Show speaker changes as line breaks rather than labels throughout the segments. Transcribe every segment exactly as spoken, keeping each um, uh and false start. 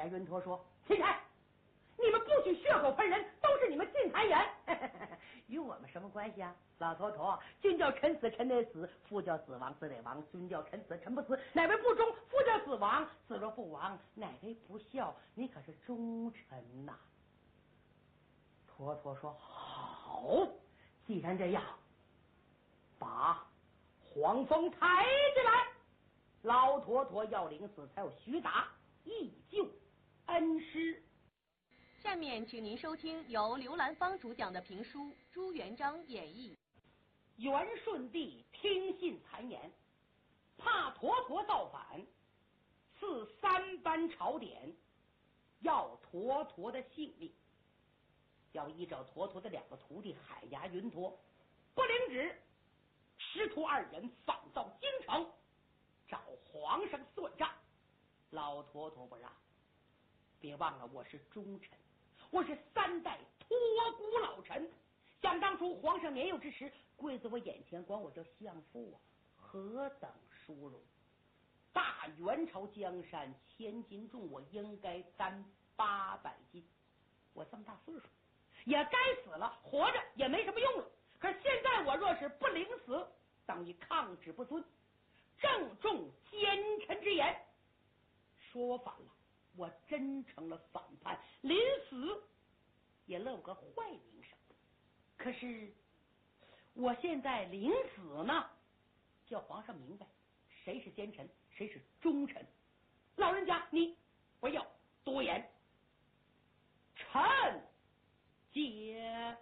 云陀说：“钦差，你们不许血口喷人，都是你们进谗言，与我们什么关系啊？老头头，君叫臣死，臣得死；父叫子亡，子得亡。君叫臣死，臣不死。哪位不忠？父叫子亡，子若不亡，哪位不孝？你可是忠臣呐！”陀陀说：“好，既然这样，把黄蜂抬起来。”老陀陀要领死，才有徐达义救恩师。
下面请您收听由刘兰芳主讲的评书《朱元璋演义》。
元顺帝听信谗言，怕陀陀造反，赐三班朝典，要陀陀的性命，要依照陀陀的两个徒弟海牙云陀，不领旨，师徒二人放到京城，找皇上算账。老陀陀不让，别忘了我是忠臣，我是三代托孤老臣。想当初皇上年幼之时，跪在我眼前，管我叫相父啊，何等殊荣！大元朝江山千斤重，我应该担八百斤。我这么大岁数，也该死了，活着也没什么用了。可是现在我若是不领死，等于抗旨不遵，正中奸臣之言。说我反了，我真成了反叛，临死也露个坏名声。可是我现在临死呢，叫皇上明白谁是奸臣，谁是忠臣。老人家，你不要多言，臣接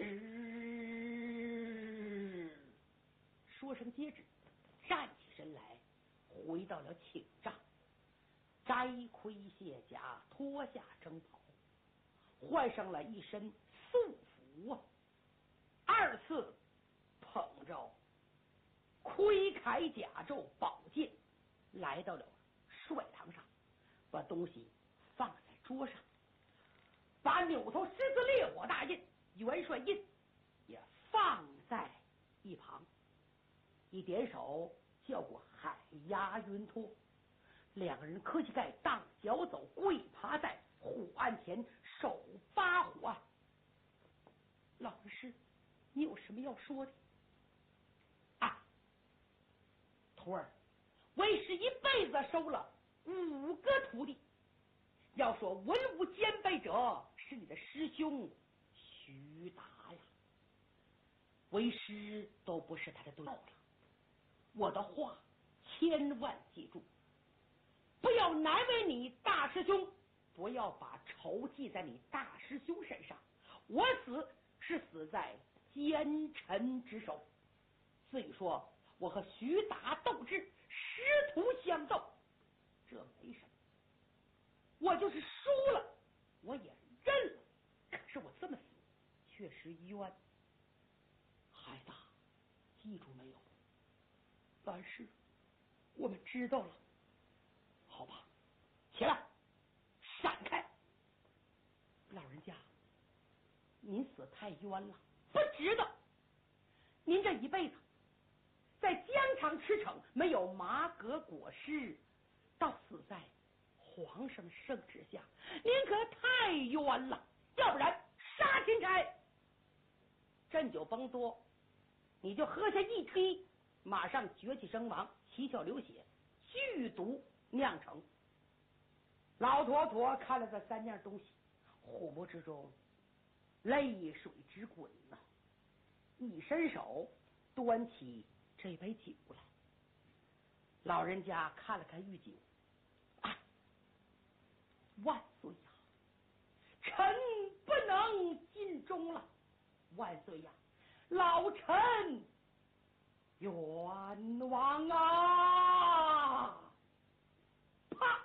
旨。说声接旨，站起身来，回到了寝帐，摘盔卸甲，脱下征袍，换上了一身素服啊。二次捧着盔铠甲胄宝剑，来到了帅堂上，把东西放在桌上，把扭头狮子烈火大印、元帅印也放在一旁，一点手叫过海牙云托，两个人磕膝盖，荡脚走，跪趴在虎案前，手扒虎案。老人师，你有什么要说的？啊，徒儿，为师一辈子收了五个徒弟，要说文武兼备者是你的师兄徐达呀，为师都不是他的对手了。我的话千万记住，不要难为你大师兄，不要把仇记在你大师兄身上。我死是死在奸臣之手。所以说我和徐达斗智，师徒相斗，这没什么。我就是输了，我也认了。可是我这么死，确实冤。孩子，记住没有？完事，我们知道了。好吧，起来，闪开。老人家，您死太冤了，不值得。您这一辈子在疆场驰骋，没有麻革裹尸，到死在皇上圣旨下，您可太冤了。要不然杀钦差，鸩酒甭多，你就喝下一滴，马上绝气身亡，七窍流血，剧毒酿成。老陀陀看了这三样东西，虎目之中泪水直滚呐、啊，一伸手端起这杯酒来。老人家看了看御酒，啊，万岁呀！臣不能尽忠了，万岁呀！老臣冤枉啊！啪！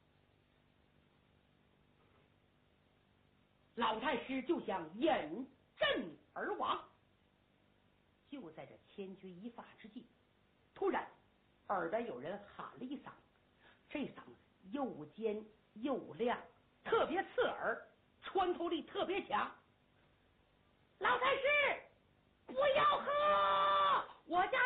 老太师就想引阵而亡。就在这千钧一发之际，突然耳朵有人喊了一嗓，这嗓子又尖又亮，特别刺耳，穿透力特别强。老太师，不要喝，我家